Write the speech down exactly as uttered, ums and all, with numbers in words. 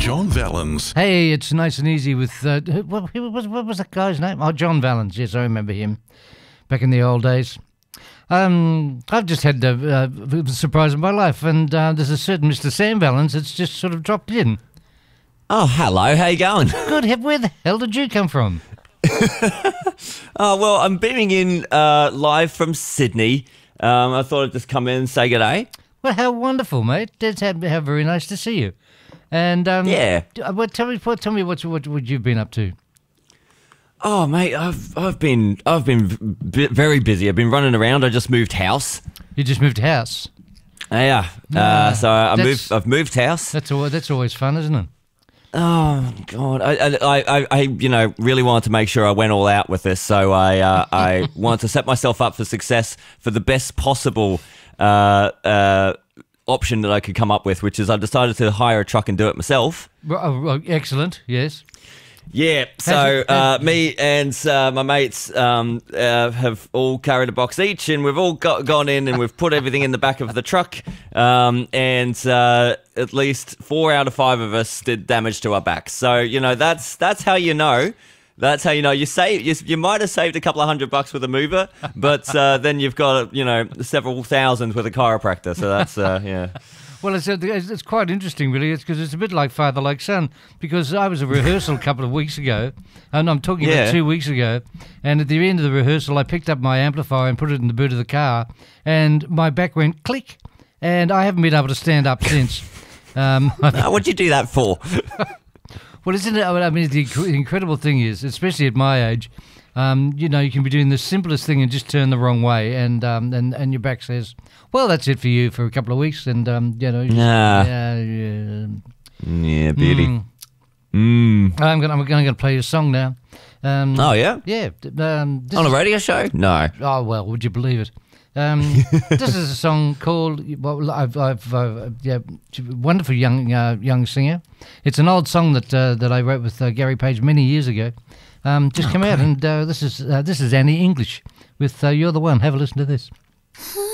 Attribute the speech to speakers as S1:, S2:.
S1: John Vallens.
S2: Hey, it's nice and easy with, uh, what, what, was, what was that guy's name? Oh, John Vallens. Yes, I remember him back in the old days. Um, I've just had a uh, surprise in my life, and uh, there's a certain Mister Sam Vallens that's just sort of dropped in.
S3: Oh, hello. How you going?
S2: Good. Where the hell did you come from?
S3: Oh, well, I'm beaming in uh, live from Sydney. Um, I thought I'd just come in and say good day.
S2: Well, how wonderful, mate. It's how, how very nice to see you. And um,
S3: Yeah.
S2: What, tell me, what, tell me what, what, what you've been up to.
S3: Oh, mate, I've I've been I've been b- very busy. I've been running around. I just moved house.
S2: You just moved house.
S3: Yeah. Uh, so I moved. I've moved house.
S2: That's always, that's always fun, isn't it?
S3: Oh God, I, I, I, I, you know, really wanted to make sure I went all out with this. So I, uh, I wanted to set myself up for success for the best possible uh, uh, option that I could come up with, which is I decided to hire a truck and do it myself.
S2: Oh, oh, excellent. Yes.
S3: Yeah, so uh, me and uh, my mates um, uh, have all carried a box each, and we've all got, gone in and we've put everything in the back of the truck, um, and uh, at least four out of five of us did damage to our backs. So, you know, that's that's how you know. That's how you know. You save. You, you might have saved a couple of hundred bucks with a mover, but uh, then you've got, you know, several thousand with a chiropractor. So that's, uh, yeah.
S2: Well, it's, it's quite interesting, really. It's because it's a bit like father, like son. Because I was at a rehearsal a couple of weeks ago, and I'm talking
S3: Yeah.
S2: about two weeks ago. And at the end of the rehearsal, I picked up my amplifier and put it in the boot of the car, and my back went click, and I haven't been able to stand up since. Um,
S3: Uh, what'd you do that for?
S2: well, isn't it? I mean, the inc- incredible thing is, especially at my age, um, you know, you can be doing the simplest thing and just turn the wrong way, and um, and and your back says, "Well, that's it for you for a couple of weeks," and um, you know, you just,
S3: Nah.
S2: yeah, yeah.
S3: Yeah, beauty.
S2: Mm.
S3: Mm.
S2: I'm going. I'm going to play you a song now. Um,
S3: Oh yeah,
S2: yeah. Um, this
S3: on a
S2: is-
S3: radio show? No.
S2: Oh well, would you believe it? Um, this is a song called. Well, I've, I've, uh, yeah, wonderful young uh, young singer. It's an old song that uh, that I wrote with uh, Gary Page many years ago. Um, just come out, and uh, this is uh, this is Annie English with uh, "You're the One." Have a listen to this.